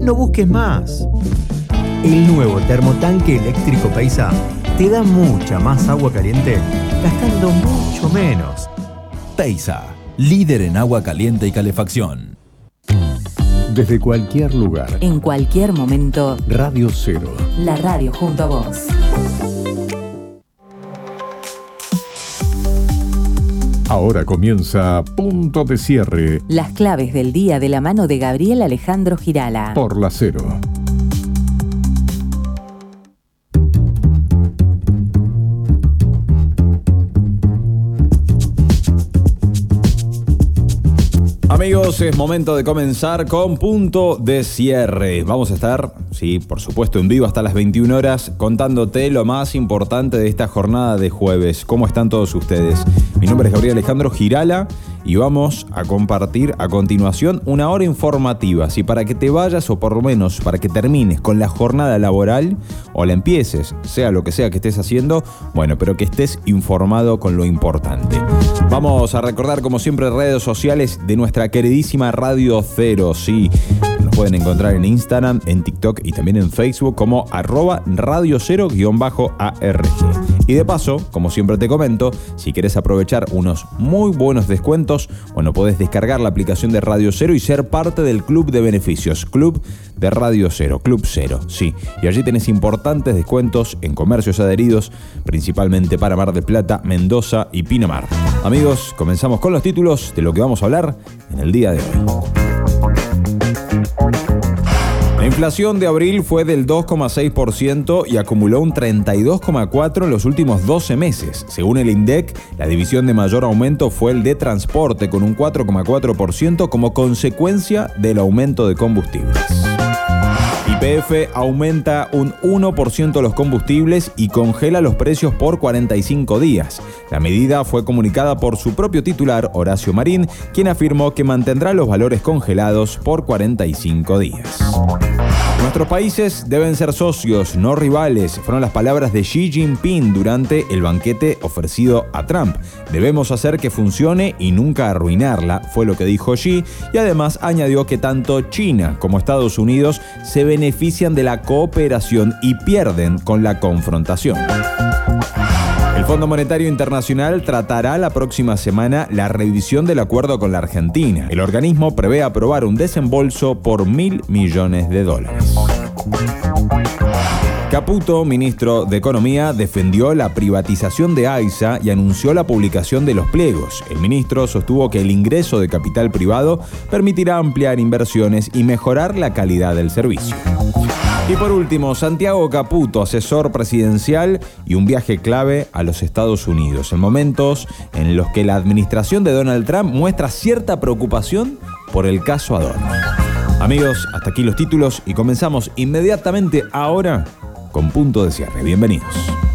no busques más. El nuevo termotanque eléctrico Paisa te da mucha más agua caliente gastando mucho menos. Paisa, líder en agua caliente y calefacción. Desde cualquier lugar, en cualquier momento, Radio Cero. La radio junto a vos. Ahora comienza Punto de Cierre. Las claves del día de la mano de Gabriel Alejandro Girala. Por La Cero. Amigos, es momento de comenzar con Punto de Cierre. Vamos a estar, sí, por supuesto, en vivo hasta las 21 horas contándote lo más importante de esta jornada de jueves. ¿Cómo están todos ustedes? Mi nombre es Gabriel Alejandro Girala y vamos a compartir a continuación una hora informativa. Si para que te vayas o por lo menos para que termines con la jornada laboral o la empieces, sea lo que sea que estés haciendo, bueno, pero que estés informado con lo importante. Vamos a recordar como siempre redes sociales de nuestra queridísima Radio Cero, sí. Nos pueden encontrar en Instagram, en TikTok y también en Facebook como @Radio0_ARG. Y de paso, como siempre te comento, si querés aprovechar unos muy buenos descuentos, bueno, podés descargar la aplicación de Radio Cero y ser parte del club de beneficios, Club de Radio Cero, Club Cero, sí. Y allí tenés importantes descuentos en comercios adheridos, principalmente para Mar del Plata, Mendoza y Pinamar. Amigos, comenzamos con los títulos de lo que vamos a hablar en el día de hoy. La inflación de abril fue del 2,6% y acumuló un 32,4% en los últimos 12 meses. Según el INDEC, la división de mayor aumento fue el de transporte, con un 4,4% como consecuencia del aumento de combustibles. YPF aumenta un 1% los combustibles y congela los precios por 45 días. La medida fue comunicada por su propio titular, Horacio Marín, quien afirmó que mantendrá los valores congelados por 45 días. Nuestros países deben ser socios, no rivales, fueron las palabras de Xi Jinping durante el banquete ofrecido a Trump. Debemos hacer que funcione y nunca arruinarla, fue lo que dijo Xi, y además añadió que tanto China como Estados Unidos se benefician de la cooperación y pierden con la confrontación. El Fondo Monetario Internacional tratará la próxima semana la revisión del acuerdo con la Argentina. El organismo prevé aprobar un desembolso por $1.000 millones. Caputo, ministro de Economía, defendió la privatización de AISA y anunció la publicación de los pliegos. El ministro sostuvo que el ingreso de capital privado permitirá ampliar inversiones y mejorar la calidad del servicio. Y por último, Santiago Caputo, asesor presidencial y un viaje clave a los Estados Unidos, en momentos en los que la administración de Donald Trump muestra cierta preocupación por el caso Adorno. Amigos, hasta aquí los títulos y comenzamos inmediatamente ahora con Punto de Cierre. Bienvenidos.